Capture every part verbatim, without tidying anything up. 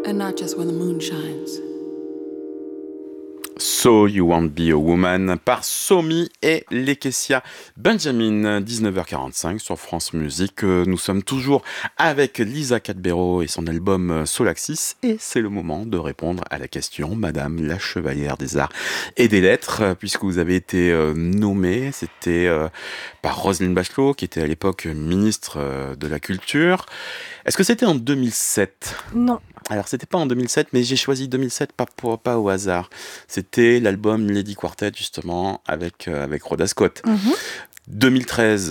and not just when the moon shines. So You Won't Be a Woman par Somi et Lekessia Benjamin, dix-neuf heures quarante-cinq sur France Musique. Nous sommes toujours avec Lisa Cadbero et son album Solaxis et c'est le moment de répondre à la question Madame la Chevalière des Arts et des Lettres, puisque vous avez été nommée, c'était par Roselyne Bachelot qui était à l'époque ministre de la Culture. Est-ce que c'était en deux mille sept ? Non. Alors, c'était pas en deux mille sept, mais j'ai choisi deux mille sept pas, pour, pas au hasard. C'était l'album Lady Quartet, justement, avec, euh, avec Rhoda Scott. Mm-hmm. deux mille treize.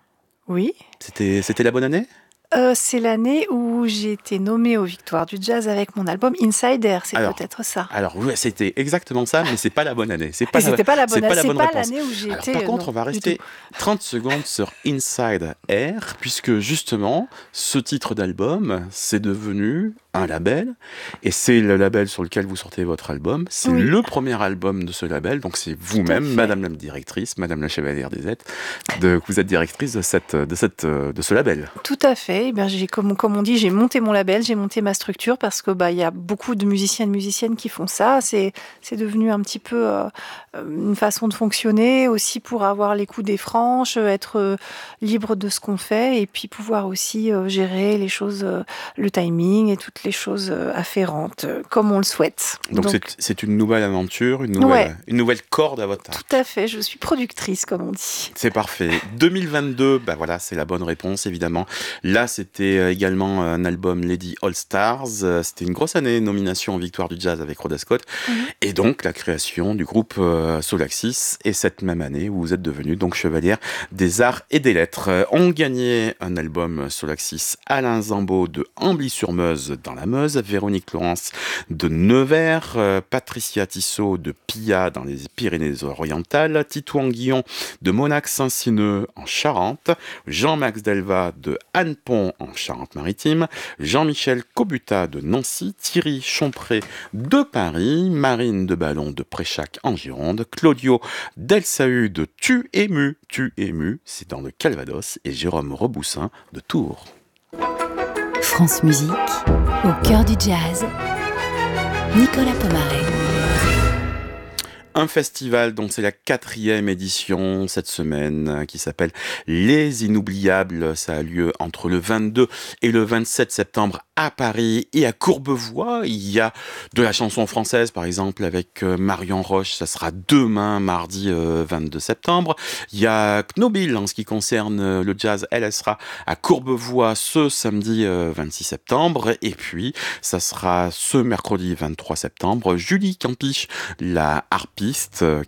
Oui. C'était, c'était la bonne année ? Euh, c'est l'année où j'ai été nommée aux Victoires du Jazz avec mon album Insider, c'est alors, peut-être ça. Alors oui, c'était exactement ça, mais c'est pas la bonne année. C'est pas, c'était la, pas la bonne, c'est pas la c'est bonne pas réponse. l'année où j'ai alors, été. Par contre, non, on va rester trente secondes sur Inside Air, puisque justement, ce titre d'album, c'est devenu un label, et c'est le label sur lequel vous sortez votre album. C'est oui. le premier album de ce label, donc c'est vous-même, Madame la directrice, Madame la Chevalière des Lettres, de, vous êtes directrice de cette, de cette, de ce label. Tout à fait. Eh bien, j'ai comme comme on dit, j'ai monté mon label, j'ai monté ma structure parce que bah il y a beaucoup de musiciens et de musiciennes qui font ça. C'est c'est devenu un petit peu euh, une façon de fonctionner aussi pour avoir les coups des franches, être euh, libre de ce qu'on fait et puis pouvoir aussi euh, gérer les choses, euh, le timing et toutes les choses euh, afférentes euh, comme on le souhaite. Donc, Donc c'est, c'est une nouvelle aventure, une nouvelle ouais. une nouvelle corde à votre arc. Tout à fait. Je suis productrice comme on dit. C'est parfait. deux mille vingt-deux, bah voilà, c'est la bonne réponse évidemment. Là, c'était également un album Lady All Stars. C'était une grosse année, nomination en victoire du jazz avec Rhoda Scott. Mmh. Et donc, la création du groupe euh, Solaxis. Et cette même année où vous êtes devenue donc chevalière des arts et des lettres. On gagnait un album Solaxis Alain Zambeau de Ambly-sur-Meuse dans la Meuse, Véronique Laurence de Nevers, euh, Patricia Tissot de Pilla dans les Pyrénées-Orientales, Titou Anguillon de Monac-Saint-Sineux en Charente, Jean-Max Delva de Annepont en Charente-Maritime, Jean-Michel Cobuta de Nancy, Thierry Chompré de Paris, Marine de Ballon de Préchac en Gironde, Claudio Delsahu de Tu ému, Tu ému, c'est dans le Calvados, et Jérôme Reboussin de Tours. France Musique, au cœur du jazz, Nicolas Pomaret. Un festival dont c'est la quatrième édition cette semaine qui s'appelle Les Inoubliables. Ça a lieu entre le vingt-deux et le vingt-sept septembre à Paris et à Courbevoie. Il y a de la chanson française par exemple avec Marion Roche. Ça sera demain mardi vingt-deux septembre. Il y a Knobil en ce qui concerne le jazz. Elle, elle sera à Courbevoie ce samedi vingt-six septembre. Et puis ça sera ce mercredi vingt-trois septembre. Julie Campiche, la harpiste